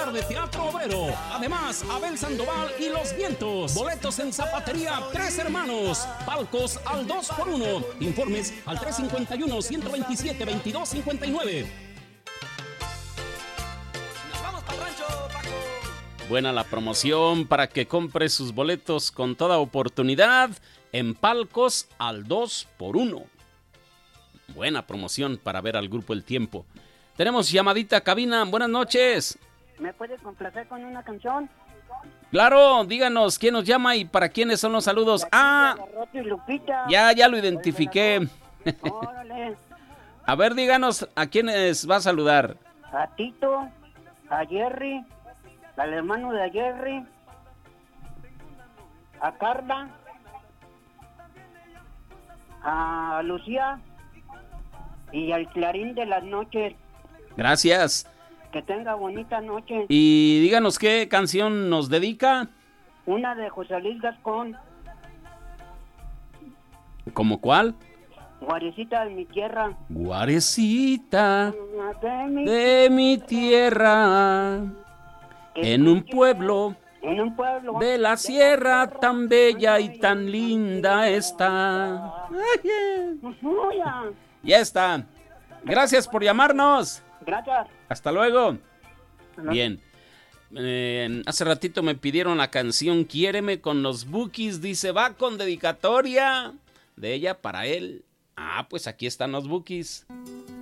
obra de teatro obrero. Además, Abel Sandoval y Los Vientos. Boletos en Zapatería Tres Hermanos. Palcos al 2x1. Informes al 351-127-2259. Buena la promoción para que compre sus boletos con toda oportunidad en Palcos al 2x1. Buena promoción para ver al grupo El Tiempo. Tenemos llamadita a cabina. Buenas noches. ¿Me puedes complacer con una canción? Claro, díganos quién nos llama y para quiénes son los saludos. Ya lo identifiqué. A ver, díganos a quiénes va a saludar. A Tito, a Jerry, al hermano de Jerry, a Carla, a Lucía y al Clarín de las Noches. Gracias. Que tenga bonita noche. Y díganos qué canción nos dedica. Una de José Luis Gascón. ¿Cómo cuál? Guarecita de mi tierra. Guarecita de mi tierra. En un pueblo de la sierra tan bella y tan linda está. Ya está. Gracias por llamarnos. Gracias. Hasta luego. Bien. Hace ratito me pidieron la canción Quiéreme con los Bukis. Dice, va con dedicatoria de ella para él. Pues aquí están los Bukis.